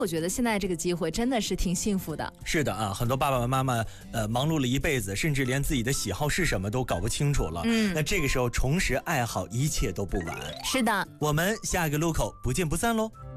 我觉得现在这个机会真的是挺幸福的。 是的啊，很多爸爸妈妈忙碌了一辈子，甚至连自己的喜好是什么都搞不清楚了。那这个时候重拾爱好，一切都不晚。 是的， 我们下一个路口不见不散喽。